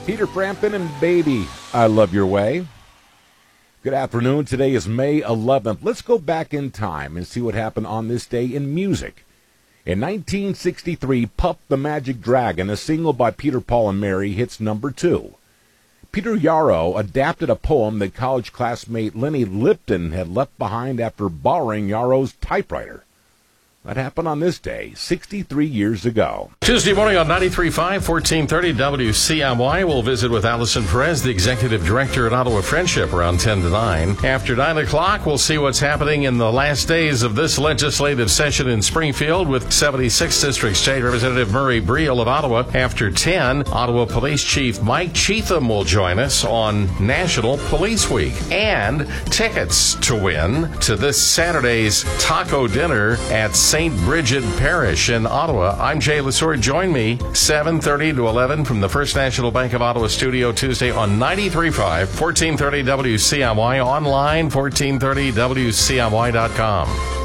Peter Frampton and Baby, I Love Your Way. Good afternoon. Today is May 11th. Let's go back in time and see what happened on this day in music. In 1963, Puff the Magic Dragon, a single by Peter, Paul, and Mary, hits number 2. Peter Yarrow adapted a poem that college classmate Lenny Lipton had left behind after borrowing Yarrow's typewriter. That happened on this day, 63 years ago. Tuesday morning on 93.5, 1430 WCMY. We'll visit with Allison Perez, the Executive Director at Ottawa Friendship, around 10 to 9. After 9 o'clock, we'll see what's happening in the last days of this legislative session in Springfield with 76th District State Representative Murray Briel of Ottawa. After 10, Ottawa Police Chief Mike Cheatham will join us on National Police Week. And tickets to win to this Saturday's taco dinner at St. Bridget Parish in Ottawa. I'm Jay Lesur. Join me 7:30 to 11 from the First National Bank of Ottawa studio Tuesday on 93.5, 1430 WCMY, online 1430WCMY.com.